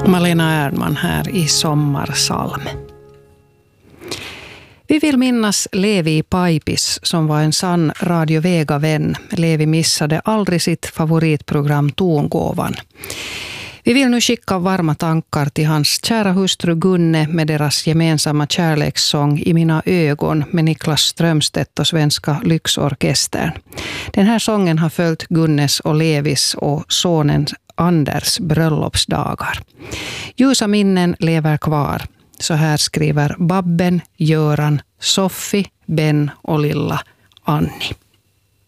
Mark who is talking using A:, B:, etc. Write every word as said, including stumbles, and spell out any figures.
A: Malena Ernman här i Sommarsalm. Vi vill minnas Levi Paipis som var en sann Radio Vega-vän. Levi missade aldrig sitt favoritprogram Tongåvan. Vi vill nu skicka varma tankar till hans kära hustru Gunne med deras gemensamma kärlekssång I mina ögon med Niklas Strömstedt och Svenska Lyxorkestern. Den här sången har följt Gunnes och Levis och sonen Anders bröllopsdagar. Ljusa minnen lever kvar. Så här skriver Babben, Göran, Soffi, Ben och lilla Anni.